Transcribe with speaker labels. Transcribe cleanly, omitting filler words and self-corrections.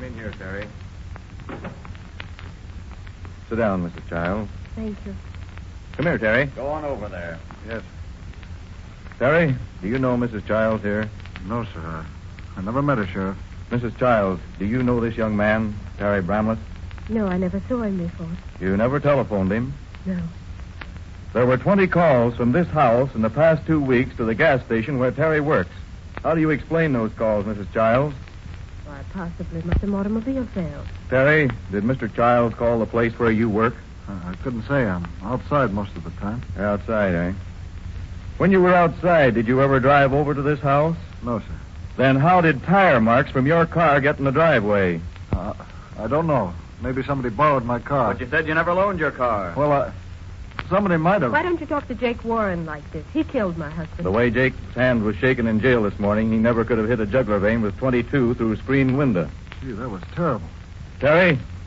Speaker 1: in here, Terry. Sit down, Mrs. Childs.
Speaker 2: Thank you.
Speaker 1: Come here, Terry.
Speaker 3: Go on over there.
Speaker 1: Yes. Terry, do you know Mrs. Childs here?
Speaker 4: No, sir. I never met her, Sheriff.
Speaker 1: Mrs. Childs, do you know this young man, Terry Bramlett?
Speaker 2: No, I never saw him before.
Speaker 1: You never telephoned him?
Speaker 2: No.
Speaker 1: There were 20 calls from this house in the past 2 weeks to the gas station where Terry works. How do you explain those calls, Mrs. Childs?
Speaker 2: Why, possibly some automobile failed.
Speaker 1: Terry, did Mr. Childs call the place where you work?
Speaker 4: I couldn't say. I'm outside most of the time.
Speaker 1: Outside, eh? When you were outside, did you ever drive over to this house?
Speaker 4: No, sir.
Speaker 1: Then how did tire marks from your car get in the driveway?
Speaker 4: I don't know. Maybe somebody borrowed my car.
Speaker 3: But you said you never loaned your car.
Speaker 4: Well, somebody might have.
Speaker 2: Why don't you talk to Jake Warren like this? He killed my husband.
Speaker 1: The way Jake's hand was shaken in jail this morning, he never could have hit a jugular vein with 22 through a screen window.
Speaker 4: Gee, that was terrible.
Speaker 1: Terry,